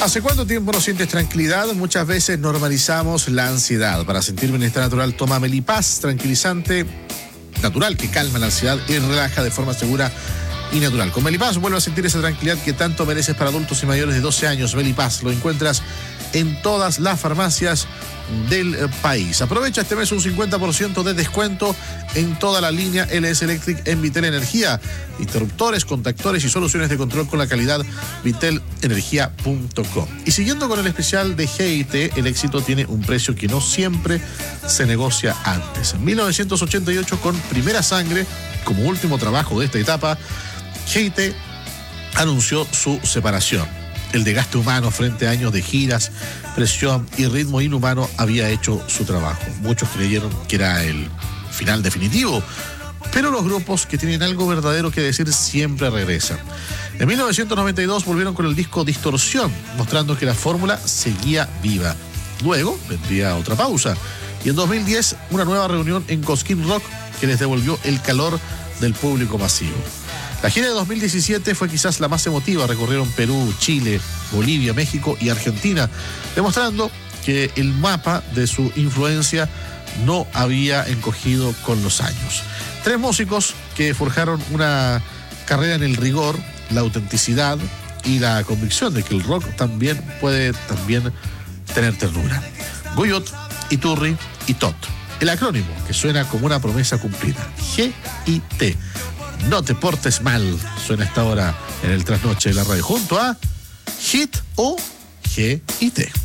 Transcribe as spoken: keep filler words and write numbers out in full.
¿Hace cuánto tiempo no sientes tranquilidad? Muchas veces normalizamos la ansiedad. Para sentir bienestar natural, toma Melipaz, tranquilizante natural que calma la ansiedad y relaja de forma segura y natural. Con Melipaz vuelve a sentir esa tranquilidad que tanto mereces para adultos y mayores de doce años. Melipaz lo encuentras en todas las farmacias del país. Aprovecha este mes un cincuenta por ciento de descuento en toda la línea L S Electric en Vitel Energía. Interruptores, contactores y soluciones de control con la calidad vitel energía punto com. Y siguiendo con el especial de G I T, el éxito tiene un precio que no siempre se negocia antes. En mil novecientos ochenta y ocho, con Primera Sangre como último trabajo de esta etapa, G I T anunció su separación. El desgaste humano frente a años de giras, presión y ritmo inhumano había hecho su trabajo. Muchos creyeron que era el final definitivo, pero los grupos que tienen algo verdadero que decir siempre regresan. En mil novecientos noventa y dos volvieron con el disco Distorsión, mostrando que la fórmula seguía viva. Luego vendría otra pausa, y en dos mil diez una nueva reunión en Cosquín Rock que les devolvió el calor del público masivo. La gira de dos mil diecisiete fue quizás la más emotiva. Recorrieron Perú, Chile, Bolivia, México y Argentina, demostrando que el mapa de su influencia no había encogido con los años. Tres músicos que forjaron una carrera en el rigor, la autenticidad y la convicción de que el rock también puede también tener ternura. Guyot, Iturri y Tot. El acrónimo que suena como una promesa cumplida. G I T. No te portes mal, suena esta hora en el trasnoche de la radio junto a Hit o G I T.